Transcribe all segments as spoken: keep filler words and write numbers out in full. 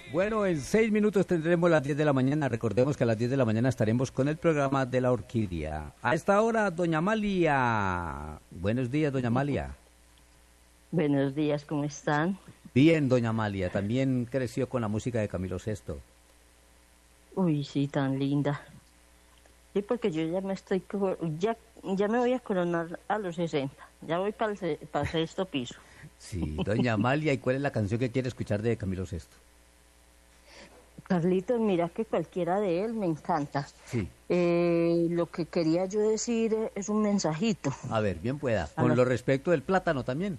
Bueno, en seis minutos tendremos las diez de la mañana. Recordemos que a las diez de la mañana estaremos con el programa de la orquídea. A esta hora, doña Amalia. Buenos días, doña Amalia. Buenos días, ¿cómo están? Bien, doña Amalia. También creció con la música de Camilo Sesto. Uy, sí, tan linda. Sí, porque yo ya me estoy... Ya, ya me voy a coronar a los sesenta. Ya voy para el, para el sexto piso. Sí, doña Amalia. ¿Y cuál es la canción que quiere escuchar de Camilo Sesto? Carlitos, mira que cualquiera de él me encanta. Sí. Eh, lo que quería yo decir es un mensajito. A ver, bien pueda. Con lo respecto del plátano también.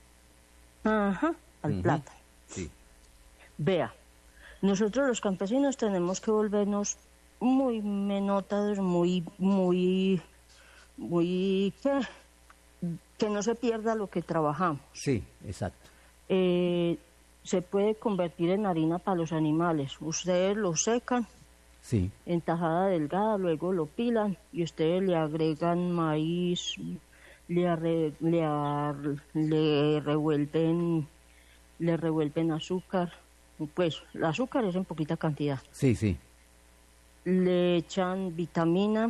Ajá, al uh-huh. plátano. Sí. Vea, nosotros los campesinos tenemos que volvernos muy menotados, muy, muy, muy, ¿qué? Que no se pierda lo que trabajamos. Sí, exacto. Eh... se puede convertir en harina para los animales. Ustedes lo secan sí. en tajada delgada, luego lo pilan y ustedes le agregan maíz, le, arre, le, ar, le revuelven le revuelven azúcar. Pues el azúcar es en poquita cantidad. Sí, sí. Le echan vitamina,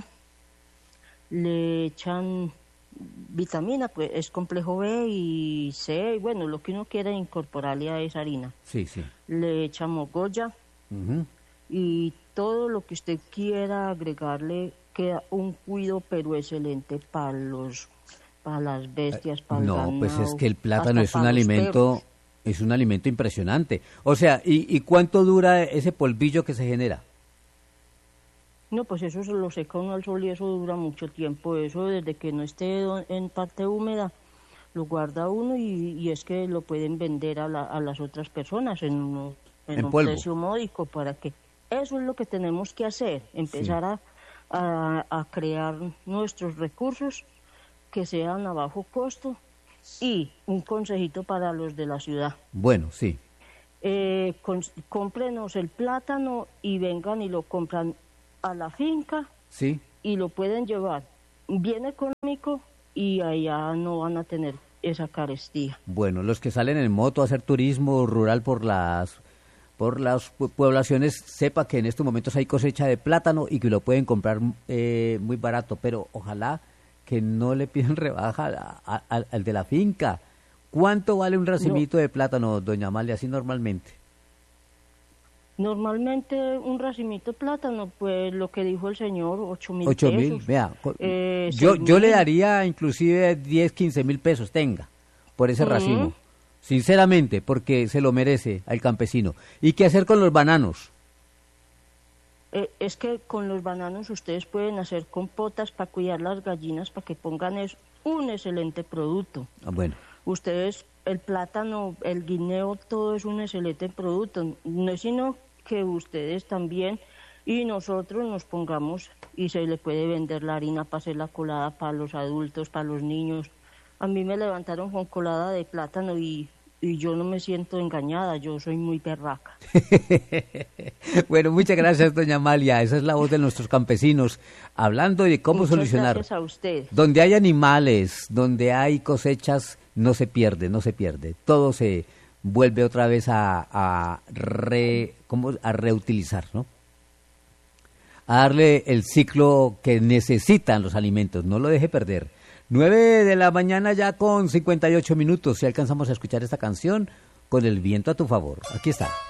le echan... vitamina, pues es complejo B y C, y bueno, lo que uno quiere incorporarle a esa harina. Sí, sí. Le echamos goya uh-huh. y todo lo que usted quiera agregarle queda un cuido pero excelente para los para las bestias, para el no, ganado. No, pues es que el plátano es un alimento, es un alimento impresionante. O sea, ¿y, ¿y cuánto dura ese polvillo que se genera? No, pues eso se lo seca uno al sol y eso dura mucho tiempo. Eso desde que no esté en parte húmeda lo guarda uno y, y es que lo pueden vender a, la, a las otras personas en, uno, en, en un polvo. Precio módico para que eso es lo que tenemos que hacer, empezar sí. a, a, a crear nuestros recursos que sean a bajo costo y un consejito para los de la ciudad. Bueno, sí. Eh, con, cómprenos el plátano y vengan y lo compran a la finca sí. y lo pueden llevar bien económico y allá no van a tener esa carestía. Bueno, los que salen en moto a hacer turismo rural por las por las poblaciones, sepa que en estos momentos hay cosecha de plátano y que lo pueden comprar eh, muy barato, pero ojalá que no le pidan rebaja a, a, al de la finca. ¿Cuánto vale un racimito no. de plátano, doña Amalia, así normalmente? Normalmente un racimito de plátano, pues lo que dijo el señor, ocho mil pesos. Ocho mil, vea, eh, yo, yo le daría inclusive diez, quince mil pesos, tenga, por ese uh-huh. racimo, sinceramente, porque se lo merece al campesino. ¿Y qué hacer con los bananos? Eh, es que con los bananos ustedes pueden hacer compotas para cuidar las gallinas, para que pongan es un excelente producto. Ah, bueno. Ustedes, el plátano, el guineo, todo es un excelente producto, no es sino que ustedes también y nosotros nos pongamos y se le puede vender la harina para hacer la colada para los adultos, para los niños. A mí me levantaron con colada de plátano y, y yo no me siento engañada, yo soy muy berraca. Bueno, muchas gracias, doña Amalia. Esa es la voz de nuestros campesinos, hablando de cómo muchas solucionar. Gracias a usted. Donde hay animales, donde hay cosechas, no se pierde, no se pierde. Todo se vuelve otra vez a, a, re, ¿cómo? a reutilizar, ¿no? A darle el ciclo que necesitan los alimentos, no lo deje perder. Nueve de la mañana ya con cincuenta y ocho minutos, si alcanzamos a escuchar esta canción, Con el viento a tu favor. Aquí está.